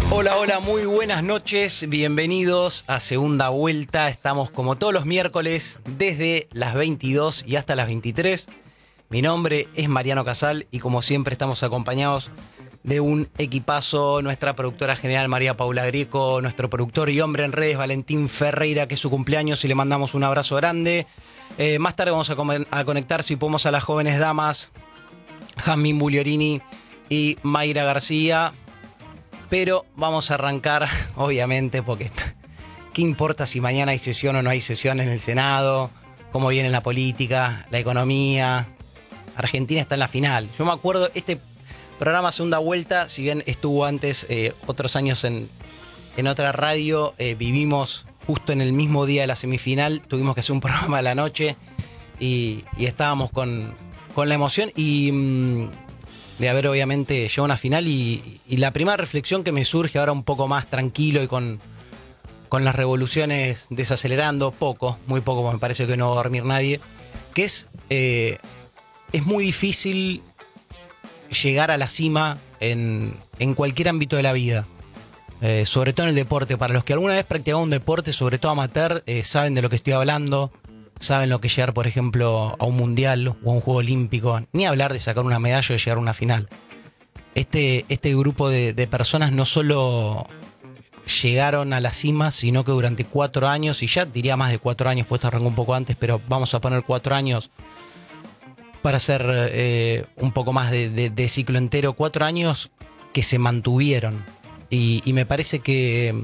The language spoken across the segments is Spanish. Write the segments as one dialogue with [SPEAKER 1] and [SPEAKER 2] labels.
[SPEAKER 1] Hola, hola, muy buenas noches, bienvenidos a Segunda Vuelta. Estamos como todos los miércoles desde las 22 y hasta las 23. Mi nombre es Mariano Casal y como siempre estamos acompañados de un equipazo, nuestra productora general María Paula Grieco, nuestro productor y hombre en redes Valentín Ferreira, que es su cumpleaños y le mandamos un abrazo grande. Más tarde vamos a conectar, si podemos, a las jóvenes damas, Jazmín Bugliorini y Mayra García. Pero vamos a arrancar, obviamente, porque ¿qué importa si mañana hay sesión o no hay sesión en el Senado? ¿Cómo viene la política, la economía? Argentina está en la final. Yo me acuerdo, este programa Segunda Vuelta, si bien estuvo antes otros años en otra radio, vivimos justo en el mismo día de la semifinal, tuvimos que hacer un programa a la noche y estábamos con la emoción de haber obviamente llegado a una final y la primera reflexión que me surge ahora un poco más tranquilo y con las revoluciones desacelerando, muy poco, me parece que no va a dormir nadie, que es muy difícil llegar a la cima en cualquier ámbito de la vida, sobre todo en el deporte. Para los que alguna vez practicaron un deporte, sobre todo amateur, saben de lo que estoy hablando. Saben lo que es llegar, por ejemplo, a un mundial o a un juego olímpico. Ni hablar de sacar una medalla o de llegar a una final. Este grupo de personas no solo llegaron a la cima, sino que durante 4 años, y ya diría más de 4 años, pues esto arrancó un poco antes, pero vamos a poner 4 años para hacer un poco más de ciclo entero. 4 años que se mantuvieron. Y me parece que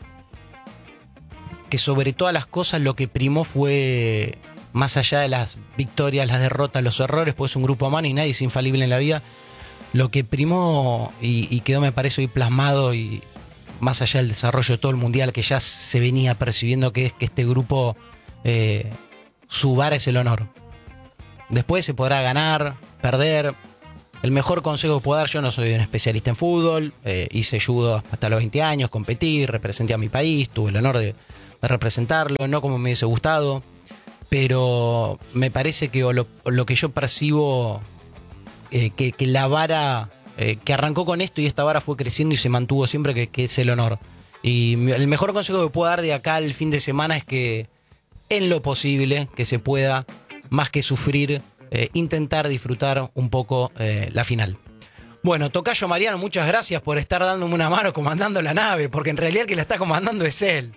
[SPEAKER 1] sobre todas las cosas lo que primó fue, más allá de las victorias, las derrotas, los errores, pues es un grupo humano y nadie es infalible en la vida, lo que primó y quedó, me parece, hoy plasmado, y más allá del desarrollo de todo el mundial, que ya se venía percibiendo, que es que este grupo, su vara es el honor. Después se podrá ganar, perder. El mejor consejo que puedo dar: yo no soy un especialista en fútbol, hice judo hasta los 20 años, competí, representé a mi país, tuve el honor de representarlo, no como me hubiese gustado, pero me parece que lo que yo percibo, que la vara que arrancó con esto, y esta vara fue creciendo y se mantuvo siempre, que es el honor. Y el mejor consejo que puedo dar de acá al fin de semana es que, en lo posible que se pueda, más que sufrir, intentar disfrutar un poco la final. Bueno, tocayo Mariano, muchas gracias por estar dándome una mano comandando la nave, porque en realidad el que la está comandando es él.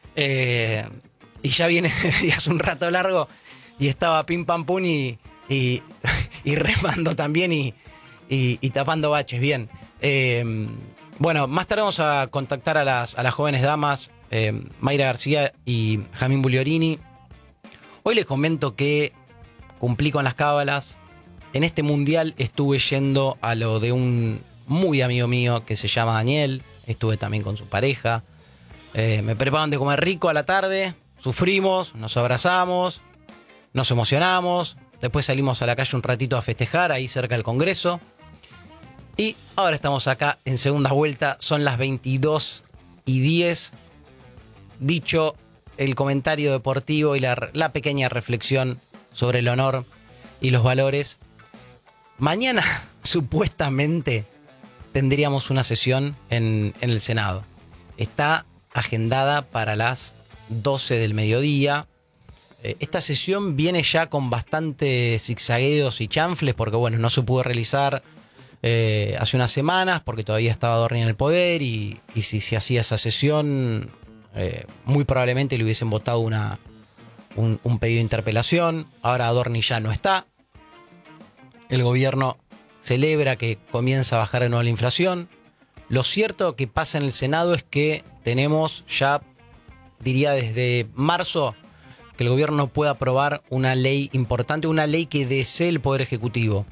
[SPEAKER 1] Y ya viene hace un rato largo y estaba pim pam pum y remando también y tapando baches. Bien. Bueno, más tarde vamos a contactar a las jóvenes damas, Mayra García y Jazmín Bugliorini. Hoy les comento que cumplí con las cábalas. En este mundial estuve yendo a lo de un muy amigo mío que se llama Daniel. Estuve también con su pareja. Me prepararon de comer rico a la tarde, sufrimos, nos abrazamos, nos emocionamos, después salimos a la calle un ratito a festejar ahí cerca del Congreso y ahora estamos acá en Segunda Vuelta, son las 22:10. Dicho el comentario deportivo y la pequeña reflexión sobre el honor y los valores, mañana supuestamente tendríamos una sesión en el Senado. Está agendada para las 12 del mediodía. Esta sesión viene ya con bastantes zigzagueos y chanfles, porque bueno, no se pudo realizar hace unas semanas porque todavía estaba Dorni en el poder, y si se hacía esa sesión, muy probablemente le hubiesen votado un pedido de interpelación. Ahora Dorni ya no está. El gobierno celebra que comienza a bajar de nuevo la inflación. Lo cierto que pasa en el Senado es que tenemos ya, diría desde marzo, que el gobierno pueda aprobar una ley importante, una ley que desee el Poder Ejecutivo.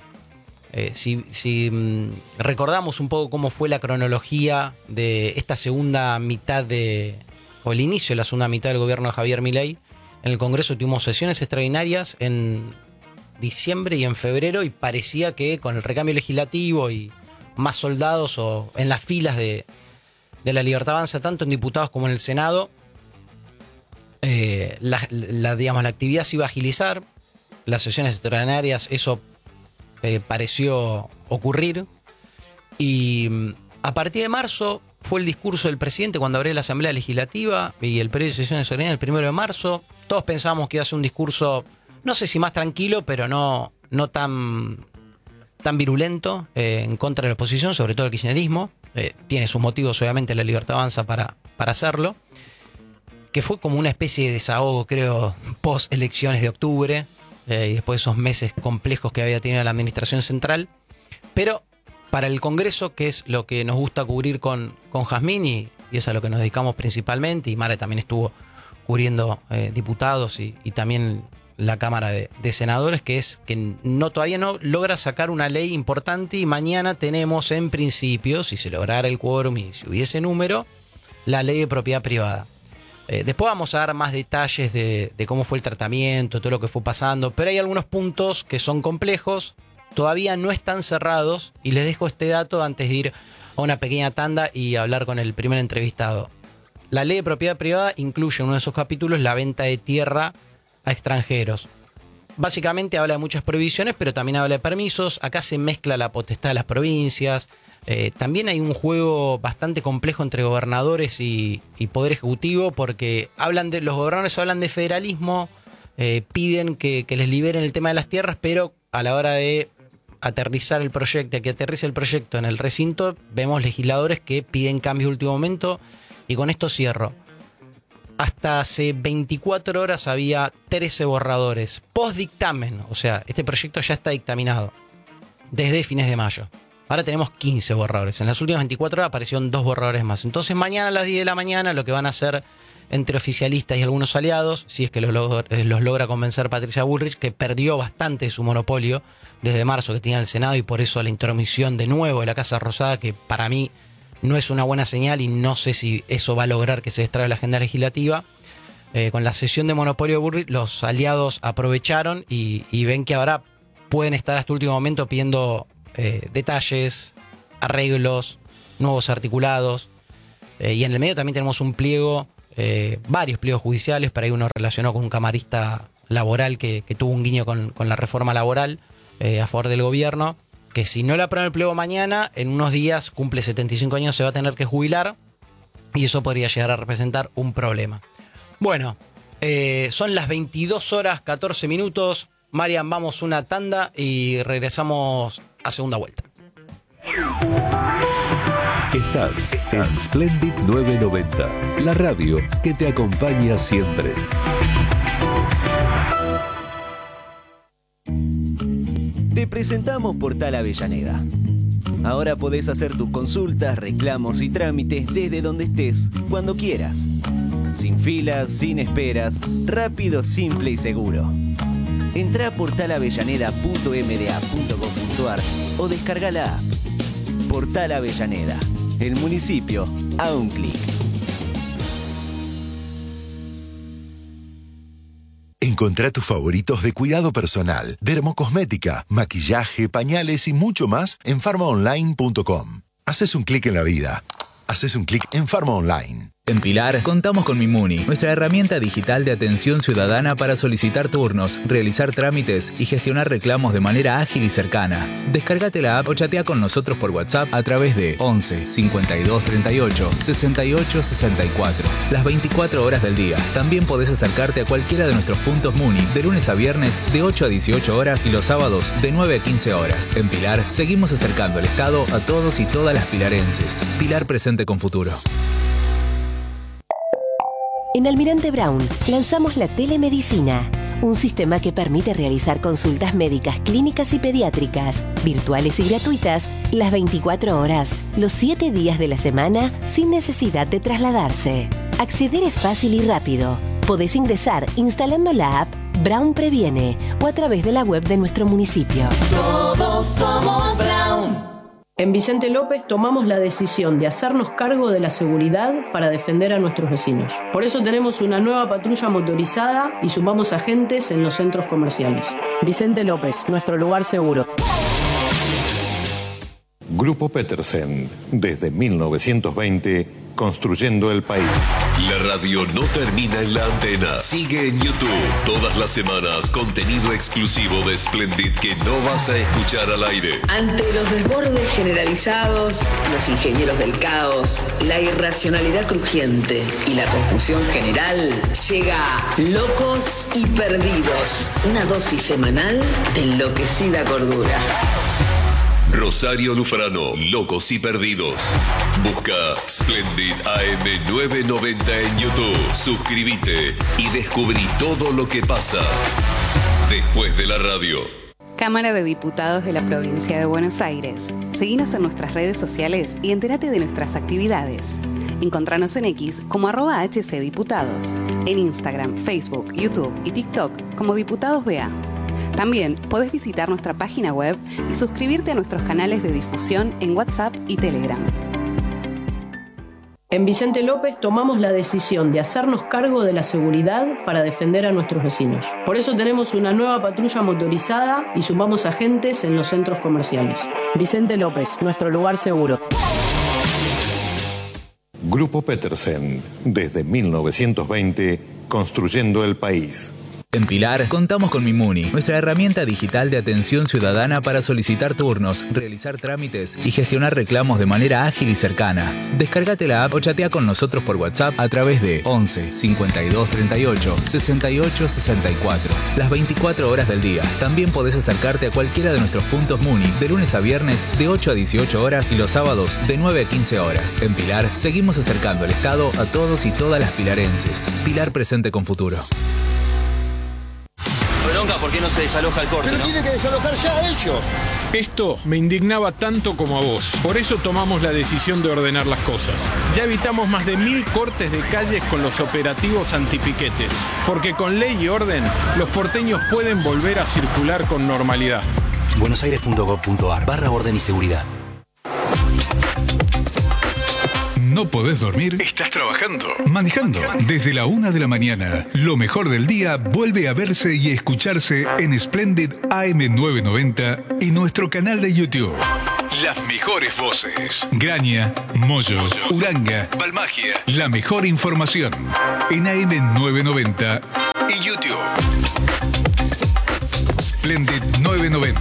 [SPEAKER 1] Si recordamos un poco cómo fue la cronología de esta segunda mitad o el inicio de la segunda mitad del gobierno de Javier Milei, en el Congreso tuvimos sesiones extraordinarias en diciembre y en febrero, y parecía que con el recambio legislativo y más soldados o en las filas de la Libertad Avanza, tanto en diputados como en el Senado, la actividad se iba a agilizar. Las sesiones extraordinarias, eso pareció ocurrir. Y a partir de marzo fue el discurso del presidente cuando abrió la Asamblea Legislativa y el periodo de sesiones ordinarias el 1 de marzo. Todos pensábamos que iba a ser un discurso, no sé si más tranquilo, pero no tan virulento en contra de la oposición, sobre todo el kirchnerismo. Tiene sus motivos, obviamente, la Libertad Avanza para hacerlo. Que fue como una especie de desahogo, creo, post elecciones de octubre y después de esos meses complejos que había tenido la administración central. Pero para el Congreso, que es lo que nos gusta cubrir con Jazmín y es a lo que nos dedicamos principalmente, y Mare también estuvo cubriendo diputados y también la Cámara de Senadores, que es que todavía no logra sacar una ley importante y mañana tenemos en principio, si se lograra el quórum y si hubiese número, la ley de propiedad privada. Después vamos a dar más detalles de cómo fue el tratamiento, todo lo que fue pasando, pero hay algunos puntos que son complejos, todavía no están cerrados, y les dejo este dato antes de ir a una pequeña tanda y hablar con el primer entrevistado. La ley de propiedad privada incluye en uno de esos capítulos la venta de tierra a extranjeros. Básicamente habla de muchas prohibiciones, pero también habla de permisos. Acá se mezcla la potestad de las provincias. También hay un juego bastante complejo entre gobernadores y poder ejecutivo, porque los gobernadores hablan de federalismo, piden que les liberen el tema de las tierras, pero a la hora de aterrice el proyecto en el recinto, vemos legisladores que piden cambios de último momento. Y con esto cierro. Hasta hace 24 horas había 13 borradores post dictamen, o sea, este proyecto ya está dictaminado desde fines de mayo. Ahora tenemos 15 borradores. En las últimas 24 horas aparecieron 2 borradores más. Entonces mañana a las 10 de la mañana lo que van a hacer entre oficialistas y algunos aliados, si es que los logra convencer Patricia Bullrich, que perdió bastante su monopolio desde marzo que tenía el Senado, y por eso la intromisión de nuevo de la Casa Rosada, que para mí no es una buena señal y no sé si eso va a lograr que se destrabe la agenda legislativa. Con la cesión de monopolio de Bullrich, los aliados aprovecharon y ven que ahora pueden estar hasta el último momento pidiendo detalles, arreglos, nuevos articulados. Y en el medio también tenemos un pliego, varios pliegos judiciales. Para ahí uno relacionado con un camarista laboral que tuvo un guiño con la reforma laboral a favor del gobierno, que si no le aprueban el pliego mañana, en unos días cumple 75 años, se va a tener que jubilar, y eso podría llegar a representar un problema. Bueno, son las 22 horas 14 minutos. Marian, vamos una tanda y regresamos a segunda vuelta.
[SPEAKER 2] Estás en Splendid 990, la radio que te acompaña siempre.
[SPEAKER 3] Te presentamos Portal Avellaneda. Ahora podés hacer tus consultas, reclamos y trámites desde donde estés, cuando quieras. Sin filas, sin esperas, rápido, simple y seguro. Entrá a portalavellaneda.mda.gov.ar o descarga la app. Portal Avellaneda, el municipio a un clic.
[SPEAKER 4] Encontrá tus favoritos de cuidado personal, dermocosmética, maquillaje, pañales y mucho más en farmaonline.com. Haces un clic en la vida. Haces un clic en Farma Online.
[SPEAKER 5] En Pilar contamos con Mimuni, nuestra herramienta digital de atención ciudadana para solicitar turnos, realizar trámites y gestionar reclamos de manera ágil y cercana. Descárgate la app o chatea con nosotros por WhatsApp a través de 11 52 38 68 64. Las 24 horas del día. También podés acercarte a cualquiera de nuestros puntos Muni de lunes a viernes de 8 a 18 horas y los sábados de 9 a 15 horas. En Pilar seguimos acercando el Estado a todos y todas las pilarenses. Pilar presente con futuro.
[SPEAKER 6] En Almirante Brown lanzamos la telemedicina, un sistema que permite realizar consultas médicas, clínicas y pediátricas, virtuales y gratuitas, las 24 horas, los 7 días de la semana, sin necesidad de trasladarse. Acceder es fácil y rápido. Podés ingresar instalando la app Brown Previene o a través de la web de nuestro municipio.
[SPEAKER 7] Todos somos Brown.
[SPEAKER 8] En Vicente López tomamos la decisión de hacernos cargo de la seguridad para defender a nuestros vecinos. Por eso tenemos una nueva patrulla motorizada y sumamos agentes en los centros comerciales. Vicente López, nuestro lugar seguro.
[SPEAKER 2] Grupo Petersen, desde 1920,
[SPEAKER 9] construyendo el país.
[SPEAKER 2] La radio no termina en la antena. Sigue en YouTube. Todas las semanas, contenido exclusivo de Splendid que no vas a escuchar al aire.
[SPEAKER 10] Ante los desbordes generalizados, los ingenieros del caos, la irracionalidad crujiente y la confusión general, llega Locos y Perdidos, una dosis semanal de enloquecida cordura.
[SPEAKER 2] Rosario Lufrano, Locos y Perdidos. Busca Splendid AM 990 en YouTube. Suscríbete y descubrí todo lo que pasa después de la radio.
[SPEAKER 11] Cámara de Diputados de la Provincia de Buenos Aires. Seguinos en nuestras redes sociales y entérate de nuestras actividades. Encontranos en X como @HCDiputados. En Instagram, Facebook, YouTube y TikTok como Diputados BA. También podés visitar nuestra página web y suscribirte a nuestros canales de difusión en WhatsApp y Telegram.
[SPEAKER 8] En Vicente López tomamos la decisión de hacernos cargo de la seguridad para defender a nuestros vecinos. Por eso tenemos una nueva patrulla motorizada y sumamos agentes en los centros comerciales. Vicente López, nuestro lugar seguro.
[SPEAKER 9] Grupo Petersen, desde 1920, construyendo el país.
[SPEAKER 5] En Pilar, contamos con Mimuni, nuestra herramienta digital de atención ciudadana para solicitar turnos, realizar trámites y gestionar reclamos de manera ágil y cercana. Descárgate la app o chatea con nosotros por WhatsApp a través de 11 52 38 68 64, las 24 horas del día. También podés acercarte a cualquiera de nuestros puntos Muni de lunes a viernes de 8 a 18 horas y los sábados de 9 a 15 horas. En Pilar, seguimos acercando el Estado a todos y todas las pilarenses. Pilar presente con futuro.
[SPEAKER 12] Bronca, ¿por qué no se desaloja el corte?
[SPEAKER 13] Pero tienen que desalojar ya ellos.
[SPEAKER 14] Esto me indignaba tanto como a vos. Por eso tomamos la decisión de ordenar las cosas. Ya evitamos más de 1000 cortes de calles con los operativos antipiquetes. Porque con ley y orden, los porteños pueden volver a circular con normalidad.
[SPEAKER 12] buenosaires.gov.ar/orden y seguridad.
[SPEAKER 15] ¿No podés dormir? ¿Estás trabajando? ¿Manejando? Desde la 1 de la mañana, lo mejor del día vuelve a verse y escucharse en Splendid AM 990 y nuestro canal de YouTube. Las mejores voces. Graña, Moyo, Uranga, Balmagia. La mejor información en AM 990 y YouTube. Splendid 990.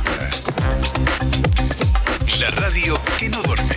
[SPEAKER 15] La radio que no duerme.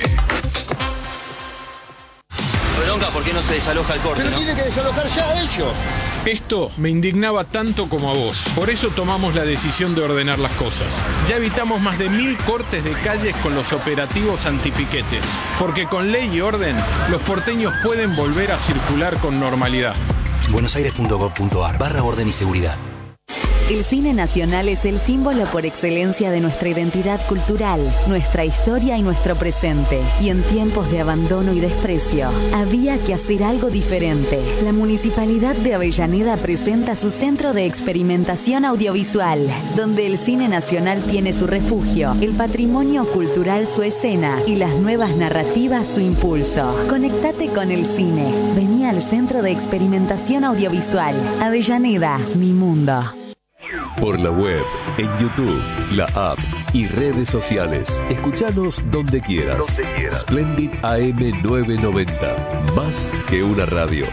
[SPEAKER 12] Bronca, ¿por qué no se desaloja el corte?
[SPEAKER 13] Pero tienen que desalojar ya ellos.
[SPEAKER 14] Esto me indignaba tanto como a vos. Por eso tomamos la decisión de ordenar las cosas. Ya evitamos más de 1000 cortes de calles con los operativos antipiquetes. Porque con ley y orden, los porteños pueden volver a circular con normalidad.
[SPEAKER 12] buenosaires.gov.ar/orden y seguridad.
[SPEAKER 16] El cine nacional es el símbolo por excelencia de nuestra identidad cultural, nuestra historia y nuestro presente. Y en tiempos de abandono y desprecio, había que hacer algo diferente. La Municipalidad de Avellaneda presenta su centro de experimentación audiovisual, donde el cine nacional tiene su refugio, el patrimonio cultural su escena y las nuevas narrativas su impulso. Conectate con el cine. Vení al Centro de Experimentación Audiovisual. Avellaneda, mi mundo.
[SPEAKER 2] Por la web, en YouTube, la app y redes sociales. Escuchanos donde quieras. Splendid AM 990. Más que una radio.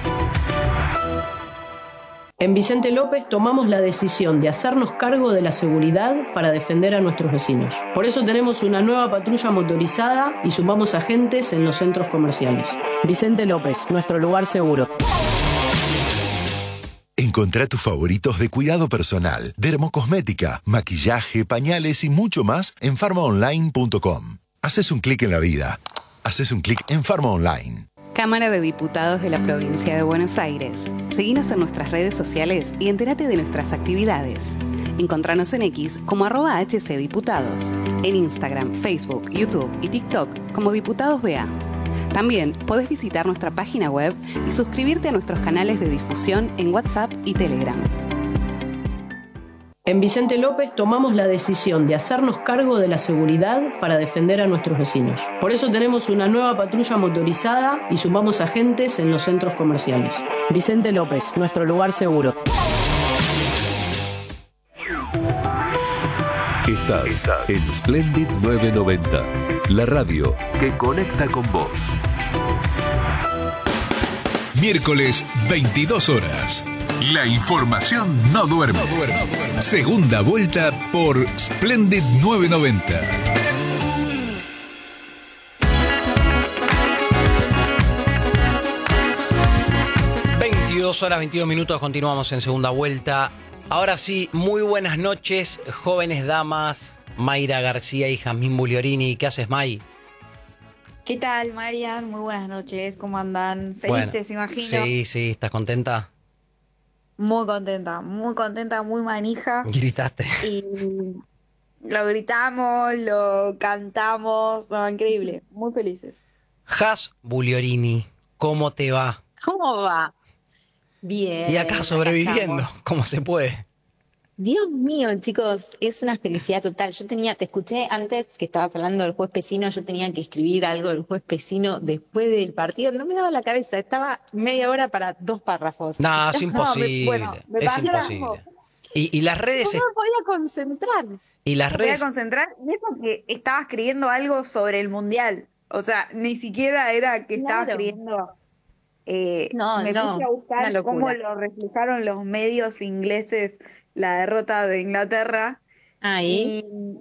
[SPEAKER 8] En Vicente López tomamos la decisión de hacernos cargo de la seguridad para defender a nuestros vecinos. Por eso tenemos una nueva patrulla motorizada y sumamos agentes en los centros comerciales. Vicente López, nuestro lugar seguro.
[SPEAKER 4] Encontrá tus favoritos de cuidado personal, dermocosmética, maquillaje, pañales y mucho más en farmaonline.com. Haces un clic en la vida. Haces un clic en Farma Online.
[SPEAKER 11] Cámara de Diputados de la Provincia de Buenos Aires. Seguinos en nuestras redes sociales y entérate de nuestras actividades. Encontranos en X como @HCDiputados. En Instagram, Facebook, YouTube y TikTok como Diputados BA. También podés visitar nuestra página web y suscribirte a nuestros canales de difusión en WhatsApp y Telegram.
[SPEAKER 8] En Vicente López tomamos la decisión de hacernos cargo de la seguridad para defender a nuestros vecinos. Por eso tenemos una nueva patrulla motorizada y sumamos agentes en los centros comerciales. Vicente López, nuestro lugar seguro.
[SPEAKER 2] Estás en Splendid 990, la radio que conecta con vos.
[SPEAKER 15] Miércoles, 22 horas. La información no duerme. Segunda vuelta por Splendid 990.
[SPEAKER 1] 22 horas, 22 minutos, continuamos en segunda vuelta. Ahora sí, muy buenas noches, jóvenes damas, Mayra García y Jazmín Bugliorini. ¿Qué haces, May?
[SPEAKER 17] ¿Qué tal, Marian? Muy buenas noches, ¿cómo andan? Felices,
[SPEAKER 1] Bueno,
[SPEAKER 17] imagino.
[SPEAKER 1] sí, ¿estás contenta?
[SPEAKER 17] Muy contenta, muy manija.
[SPEAKER 1] ¿Gritaste?
[SPEAKER 17] Y lo gritamos, lo cantamos, no, increíble, muy felices.
[SPEAKER 1] Jaz Bugliorini, ¿cómo te va?
[SPEAKER 18] ¿Cómo va? Bien.
[SPEAKER 1] Y acá sobreviviendo, como se puede.
[SPEAKER 18] Dios mío, chicos, es una felicidad total. Te escuché antes que estabas hablando del juez Pesino, yo tenía que escribir algo del juez Pesino después del partido, no me daba la cabeza, estaba media hora para 2 párrafos.
[SPEAKER 1] No, es imposible,
[SPEAKER 17] me
[SPEAKER 1] es
[SPEAKER 17] pasó lo
[SPEAKER 1] imposible.
[SPEAKER 17] mismo.
[SPEAKER 1] Y las redes...
[SPEAKER 18] No me podía concentrar.
[SPEAKER 1] Y las
[SPEAKER 17] Me podía
[SPEAKER 1] redes...
[SPEAKER 17] concentrar, y eso que estaba escribiendo algo sobre el Mundial. O sea, ni siquiera era que estaba
[SPEAKER 18] Claro.
[SPEAKER 17] escribiendo...
[SPEAKER 18] No,
[SPEAKER 17] me
[SPEAKER 18] no,
[SPEAKER 17] puse a buscar
[SPEAKER 18] una locura.
[SPEAKER 17] cómo lo reflejaron los medios ingleses la derrota de Inglaterra.
[SPEAKER 18] Ahí.
[SPEAKER 17] Y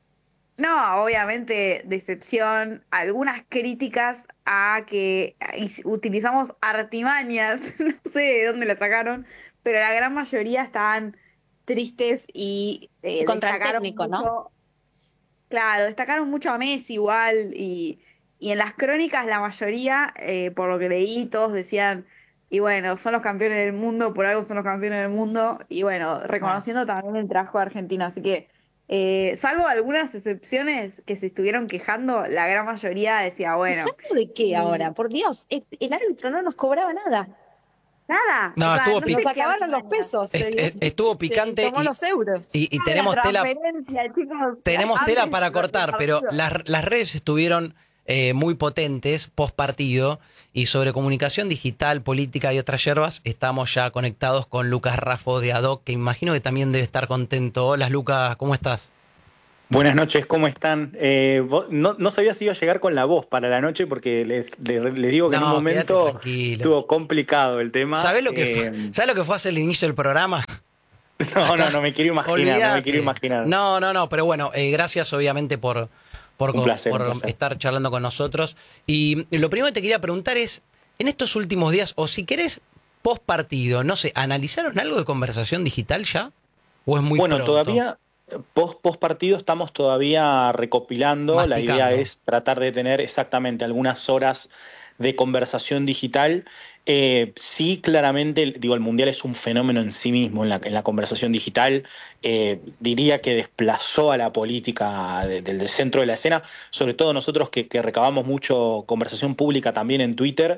[SPEAKER 17] no, obviamente decepción, algunas críticas a que utilizamos artimañas, no sé de dónde la sacaron, pero la gran mayoría estaban tristes y
[SPEAKER 18] Contra el
[SPEAKER 17] destacaron
[SPEAKER 18] técnico,
[SPEAKER 17] mucho,
[SPEAKER 18] ¿no?
[SPEAKER 17] claro, destacaron mucho a Messi igual y en las crónicas la mayoría, por lo que leí, todos decían, y bueno, son los campeones del mundo, por algo son los campeones del mundo, y bueno, reconociendo también el trabajo de Argentina, así que salvo algunas excepciones que se estuvieron quejando, la gran mayoría decía, bueno.
[SPEAKER 18] ¿Quejando de qué ahora? Por Dios, el árbitro no nos cobraba nada.
[SPEAKER 17] Nada.
[SPEAKER 1] No,
[SPEAKER 17] O sea,
[SPEAKER 1] estuvo
[SPEAKER 17] no
[SPEAKER 18] Nos
[SPEAKER 17] sé qué
[SPEAKER 18] acabaron los
[SPEAKER 17] artimañas.
[SPEAKER 18] pesos.
[SPEAKER 1] Estuvo picante
[SPEAKER 18] Tomó los euros.
[SPEAKER 1] y tenemos
[SPEAKER 17] La
[SPEAKER 1] tela...
[SPEAKER 17] transferencia, chicos.
[SPEAKER 1] Tenemos
[SPEAKER 17] Antes
[SPEAKER 1] tela para
[SPEAKER 17] de
[SPEAKER 1] cortar,
[SPEAKER 17] los
[SPEAKER 1] pero
[SPEAKER 17] partidos.
[SPEAKER 1] las redes estuvieron muy potentes post partido y sobre comunicación digital, política y otras yerbas estamos ya conectados con Lucas Raffo de ADOC, que imagino que también debe estar contento. Hola Lucas, ¿cómo estás?
[SPEAKER 19] Buenas noches, ¿cómo están? No sabía si iba a llegar con la voz para la noche porque les digo que en un momento estuvo complicado el tema.
[SPEAKER 1] ¿Sabés lo que fue hacer el inicio del programa?
[SPEAKER 19] No me quiero imaginar,
[SPEAKER 1] No, pero bueno, gracias obviamente por
[SPEAKER 19] un placer.
[SPEAKER 1] Estar charlando con nosotros. Y lo primero que te quería preguntar es, en estos últimos días, o si querés, post partido, no sé, ¿analizaron algo de conversación digital ya? ¿O es muy pronto?
[SPEAKER 19] Todavía... Post partido estamos todavía recopilando.
[SPEAKER 1] Masticando.
[SPEAKER 19] La idea es tratar de tener exactamente algunas horas de conversación digital. Sí, claramente, el Mundial es un fenómeno en sí mismo en la conversación digital. Diría que desplazó a la política del centro de la escena, sobre todo nosotros que recabamos mucho conversación pública también en Twitter.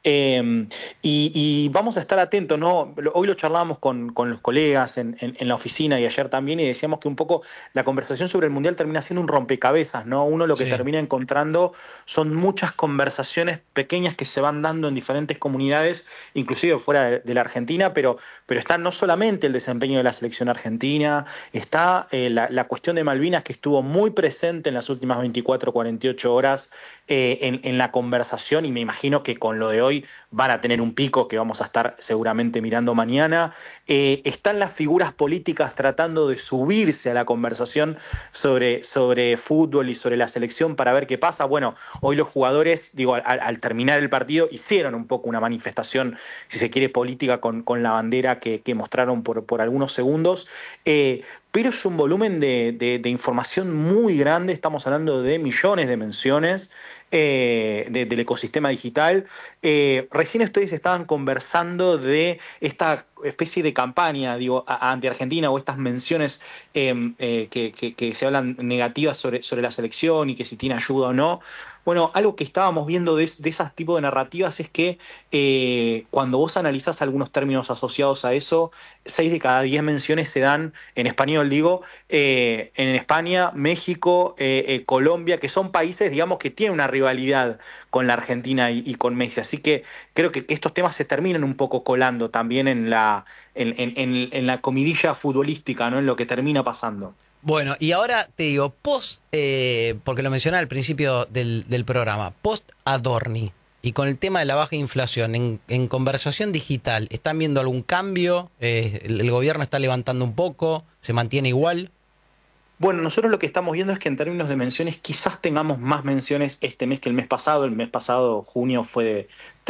[SPEAKER 19] Y vamos a estar atentos, ¿no? Hoy lo charlábamos con los colegas en la oficina y ayer también, y decíamos que un poco la conversación sobre el Mundial termina siendo un rompecabezas, ¿no? Uno lo que termina encontrando son muchas conversaciones pequeñas que se van dando en diferentes comunidades, inclusive fuera de la Argentina, pero está no solamente el desempeño de la selección argentina, está la cuestión de Malvinas, que estuvo muy presente en las últimas 24, 48 horas en la conversación, y me imagino que con lo de hoy van a tener un pico que vamos a estar seguramente mirando mañana. Están las figuras políticas tratando de subirse a la conversación sobre fútbol y sobre la selección para ver qué pasa. Bueno, hoy los jugadores, al terminar el partido, hicieron un poco una manifestación, si se quiere, política con la bandera que mostraron por algunos segundos. Pero es un volumen de información muy grande, estamos hablando de millones de menciones del ecosistema digital. Recién ustedes estaban conversando de esta especie de campaña, ante Argentina, o estas menciones que se hablan negativas sobre la selección y que si tiene ayuda o no. Bueno, algo que estábamos viendo de esas tipos de narrativas es que cuando vos analizás algunos términos asociados a eso, 6 de cada 10 menciones se dan en español, en España, México, Colombia, que son países, que tienen una rivalidad con la Argentina y con Messi. Así que creo que estos temas se terminan un poco colando también en la comidilla futbolística, ¿no? En lo que termina pasando.
[SPEAKER 1] Bueno, y ahora te digo, porque lo mencioné al principio del programa, post Adorni, Y con el tema de la baja inflación, en conversación digital, ¿están viendo algún cambio? ¿El gobierno está levantando un poco? ¿Se mantiene igual?
[SPEAKER 19] Bueno, nosotros lo que estamos viendo es que en términos de menciones quizás tengamos más menciones este mes que el mes pasado. El mes pasado, junio, fue de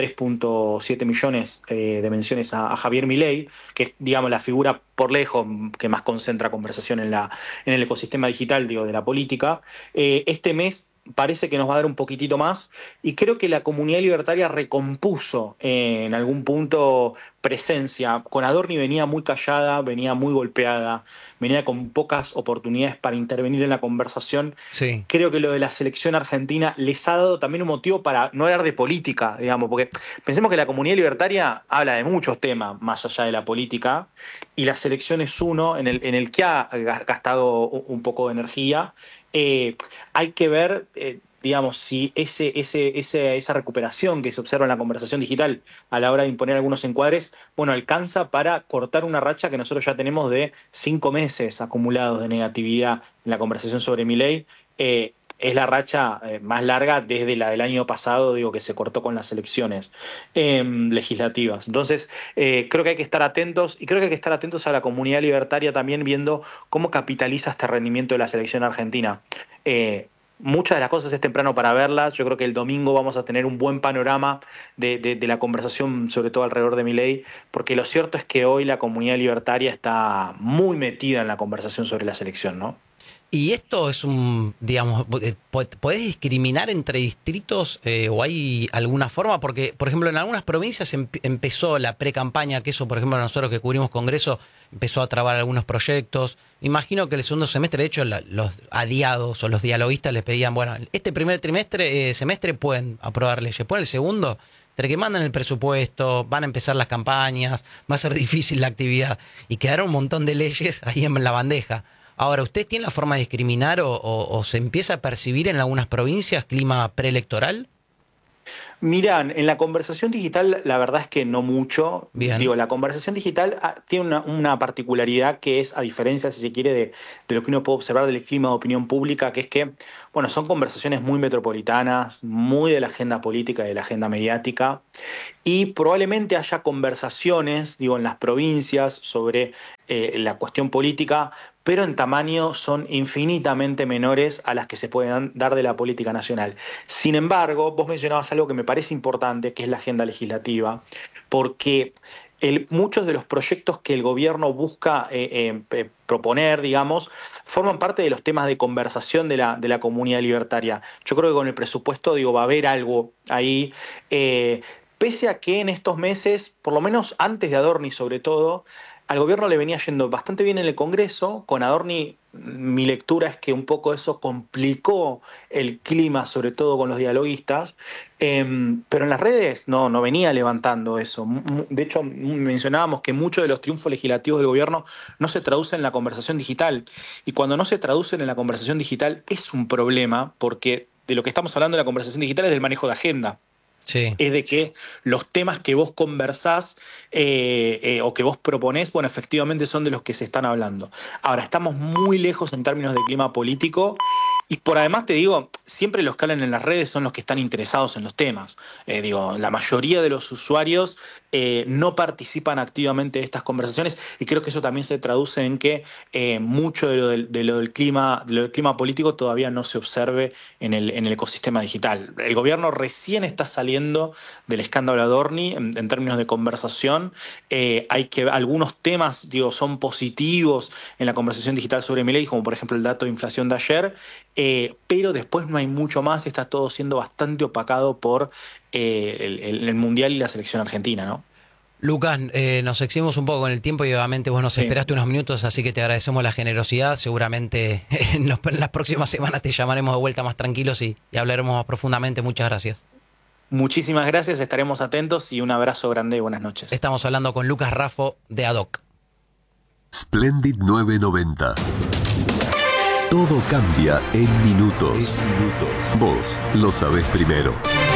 [SPEAKER 19] 3.7 millones de menciones a Javier Milei, que es, digamos, la figura por lejos que más concentra conversación en el ecosistema digital, digo, de la política. Este mes parece que nos va a dar un poquitito más, y creo que la comunidad libertaria recompuso en algún punto presencia. Con Adorni venía muy callada, venía muy golpeada, venía con pocas oportunidades para intervenir en la conversación.
[SPEAKER 1] Sí.
[SPEAKER 19] Creo que lo de la selección argentina les ha dado también un motivo para no hablar de política, digamos, porque pensemos que la comunidad libertaria habla de muchos temas más allá de la política, y la selección es uno en el que ha gastado un poco de energía. Hay que ver, digamos, si esa recuperación que se observa en la conversación digital a la hora de imponer algunos encuadres, bueno, alcanza para cortar una racha que nosotros ya tenemos de 5 meses acumulados de negatividad en la conversación sobre Milei. Es la racha más larga desde la del año pasado, digo, que se cortó con las elecciones legislativas. Entonces, creo que hay que estar atentos, y creo que hay que estar atentos a la comunidad libertaria también, viendo cómo capitaliza este rendimiento de la selección argentina. Muchas de las cosas es temprano para verlas. Yo creo que el domingo vamos a tener un buen panorama de la conversación, sobre todo alrededor de Milei, porque lo cierto es que hoy la comunidad libertaria está muy metida en la conversación sobre la selección, ¿no?
[SPEAKER 1] Y esto es digamos, ¿podés discriminar entre distritos o hay alguna forma? Porque, por ejemplo, en algunas provincias empezó la pre-campaña, que eso, por ejemplo, nosotros que cubrimos Congreso, empezó a trabar algunos proyectos. Imagino que el segundo semestre, de hecho, los adiados o los dialoguistas les pedían, bueno, este primer semestre pueden aprobar leyes, por el segundo, entre que mandan el presupuesto, van a empezar las campañas, va a ser difícil la actividad, y quedaron un montón de leyes ahí en la bandeja. Ahora, ¿usted tiene la forma de discriminar o se empieza a percibir en algunas provincias clima preelectoral?
[SPEAKER 19] Mirá, en la conversación digital la verdad es que no mucho.
[SPEAKER 1] Bien.
[SPEAKER 19] Digo, la conversación digital tiene una particularidad que es, a diferencia, si se quiere, de lo que uno puede observar del clima de opinión pública, que es que, bueno, son conversaciones muy metropolitanas, muy de la agenda política y de la agenda mediática, y probablemente haya conversaciones, digo, en las provincias sobre la cuestión política, pero en tamaño son infinitamente menores a las que se pueden dar de la política nacional. Sin embargo, vos mencionabas algo que me parece importante, que es la agenda legislativa, porque muchos de los proyectos que el gobierno busca proponer, digamos, forman parte de los temas de conversación de la comunidad libertaria. Yo creo que con el presupuesto, digo, va a haber algo ahí, pese a que en estos meses, por lo menos antes de Adorni sobre todo, al gobierno le venía yendo bastante bien en el Congreso. Con Adorni, mi lectura es que un poco eso complicó el clima, sobre todo con los dialoguistas, pero en las redes no venía levantando eso. De hecho, mencionábamos que muchos de los triunfos legislativos del gobierno no se traducen en la conversación digital, y cuando no se traducen en la conversación digital es un problema, porque de lo que estamos hablando en la conversación digital es del manejo de agenda.
[SPEAKER 1] Sí.
[SPEAKER 19] Es de que los temas que vos conversás o que vos proponés, bueno, efectivamente son de los que se están hablando. Ahora, estamos muy lejos en términos de clima político, y por además te digo, siempre los que hablan en las redes son los que están interesados en los temas. La mayoría de los usuarios no participan activamente de estas conversaciones, y creo que eso también se traduce en que mucho de lo del clima político todavía no se observe en el ecosistema digital. El gobierno recién está saliendo del escándalo Adorni en términos de conversación. Hay que algunos temas, son positivos en la conversación digital sobre Milei, como por ejemplo el dato de inflación de ayer, pero después no hay mucho más. Está todo siendo bastante opacado por el Mundial y la selección argentina, ¿no?
[SPEAKER 1] Lucas, nos excedimos un poco con el tiempo y obviamente vos nos esperaste unos minutos, así que te agradecemos la generosidad. Seguramente en las próximas semanas te llamaremos de vuelta más tranquilos y hablaremos más profundamente. Muchas gracias.
[SPEAKER 19] Muchísimas gracias, estaremos atentos, y un abrazo grande y buenas noches.
[SPEAKER 1] Estamos hablando con Lucas Raffo de ADOC.
[SPEAKER 2] Splendid 990. Todo cambia en minutos. Vos lo sabés primero.